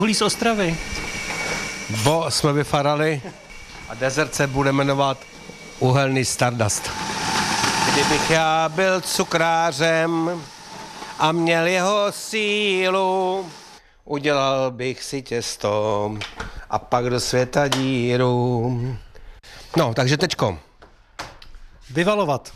Hulí z Ostravy. Bo jsme vyfarali a desert se bude jmenovat Uhelný Stardust. Kdybych já byl cukrářem a měl jeho sílu, udělal bych si těsto a pak do světa díru. No, takže tečko. Vyvalovat.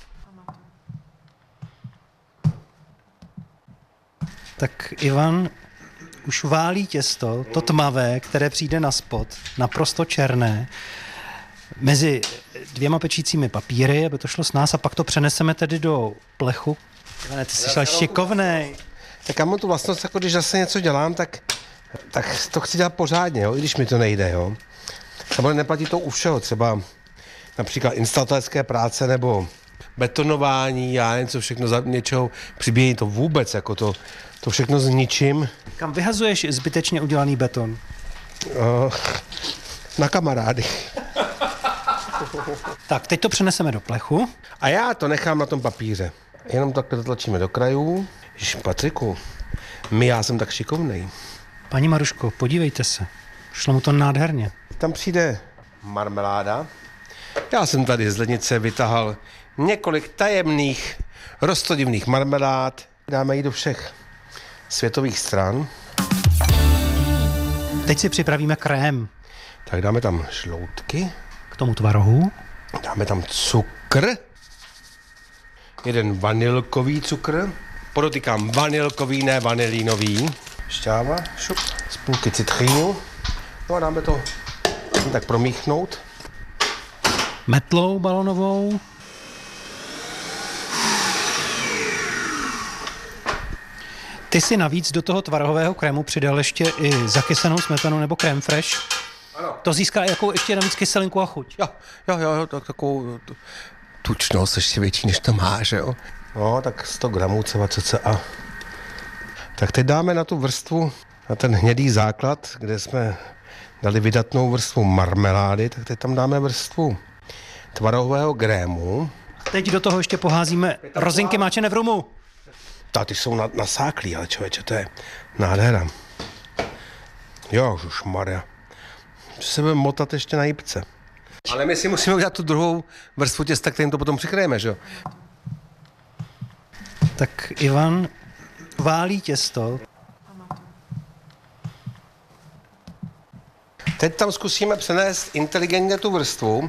Tak Ivan už válí těsto, to tmavé, které přijde na spod, naprosto černé, mezi dvěma pečícími papíry, aby to šlo s nás, a pak to přeneseme tedy do plechu. Ivane, ty jsi šel šikovnej. Tak já mám tu vlastnost, jako když zase něco dělám, tak to chci dělat pořádně, jo, i když mi to nejde, jo. Samozřejmě neplatí to u všeho, třeba například instalatérské práce nebo betonování, já nevím, co všechno za něčeho přibíjí, to vůbec, jako to všechno zničím. Kam vyhazuješ zbytečně udělaný beton? Na kamarády. Tak, teď to přeneseme do plechu. A já to nechám na tom papíře. Jenom takhle tlačíme do krajů. Ježiš, Patriku, já jsem tak šikovnej. Paní Maruško, podívejte se. Šlo mu to nádherně. Tam přijde marmeláda. Já jsem tady z lednice vytahal několik tajemných roztodivných marmelád. Dáme ji do všech světových stran. Teď si připravíme krém. Tak dáme tam žloutky. K tomu tvarohu. Dáme tam cukr. Jeden vanilkový cukr. Podotýkám vanilkový, ne vanilínový. Šťáva, šup, z půlky citrínu. No a dáme to tak promíchnout. Metlou balonovou. Ty si navíc do toho tvarohového krému přidal ještě i zakysanou smetanu nebo krém fresh. Ano. To získá jakou ještě navíc kyselinku a chuť. Jo, takovou tučnost ještě větší, než to má, že jo. No, tak 100 gramů cca. Tak teď dáme na tu vrstvu, na ten hnědý základ, kde jsme dali vydatnou vrstvu marmelády, tak teď tam dáme vrstvu tvarohového krému. Teď do toho ještě poházíme rozinky máčené v rumu. Ty jsou nasáklí, ale člověče, to je nádhera. Jo, žušmarja. Se budeme motat ještě na jipce. Ale my si musíme udělat tu druhou vrstvu těsta, kterým to potom přikryjeme, že jo? Tak Ivan válí těsto. Teď tam zkusíme přenést inteligentně tu vrstvu.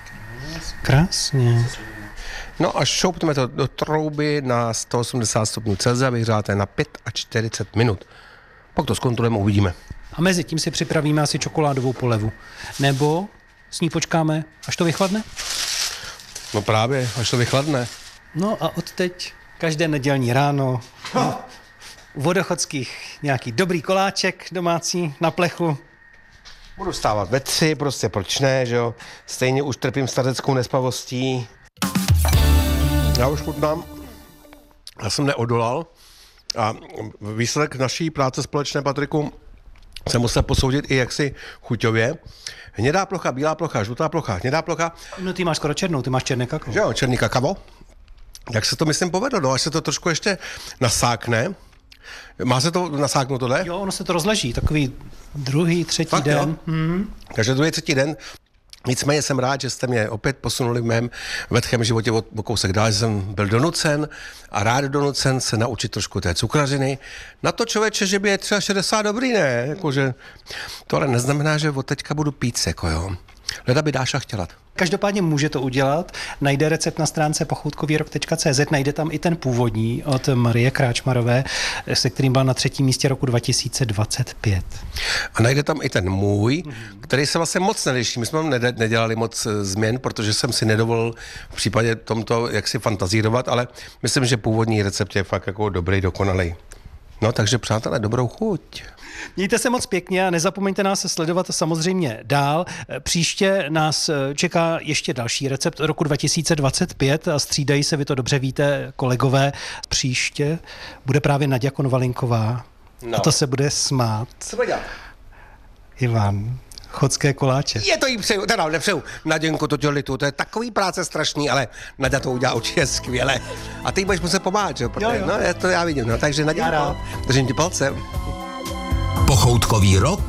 Krásně. No a šoupneme to do trouby na 180 stupňů Celsia, vyhřáté na 45 minut. Pak to zkontrolujeme, uvidíme. A mezi tím si připravíme asi čokoládovou polevu. Nebo s ní počkáme, až to vychladne? No právě, až to vychladne. No a odteď každé nedělní ráno u Vodochodských nějaký dobrý koláček domácí na plechu. Budu vstávat ve 3, prostě proč ne, že jo. Stejně už trpím stařeckou nespavostí. Já už chutnám. Já jsem neodolal. A výsledek naší práce společné, Patriku, se musel posoudit i jaksi chuťově. Hnědá plocha, bílá plocha, žlutá plocha, hnědá plocha. No ty máš skoro černou, ty máš černé kakao. Jo, černý kakao. Jak se to, myslím, povedlo, no, až se to trošku ještě nasákne. Má se to nasáknout tohle? Jo, ono se to rozleží, takový druhý, třetí Fakt, den. Takže druhý, třetí den. Nicméně jsem rád, že jste mě opět posunuli v mém vetchém životě o kousek dál, že jsem byl donucen a rád donucen se naučit trošku té cukrařiny. Na to, člověče, že by je třeba 60 dobrý, ne? Jakože, to ale neznamená, že od teďka budu pít, jako jo. Leda by Dáša chtěla. Každopádně může to udělat. Najde recept na stránce pochoutkovýrok.cz, najde tam i ten původní od Marie Kráčmarové, se kterým byl na 3. místě roku 2025. A najde tam i ten můj, který se vlastně moc neliší. My jsme nedělali moc změn, protože jsem si nedovolil v případě tomto jaksi fantazírovat, ale myslím, že původní recept je fakt jako dobrý, dokonalý. No, takže přátelé, dobrou chuť. Mějte se moc pěkně a nezapomeňte nás samozřejmě samozřejmě dál. Příště nás čeká ještě další recept roku 2025 a střídají se, vy to dobře víte, kolegové. Příště bude právě Naďa Konvalinková. No. A to se bude smát. Co bude dělat? Ivan, chodské koláče. Je to jí přeju, teda nepřeju. Naděnko, to dělitu, to je takový práce strašný, ale Naďa to udělá určitě skvěle. A ty budeš muset pomáhat, že jo? Jo. No, to já vidím, no, takže Naděnko, držím ti palce. Pochoutkový rok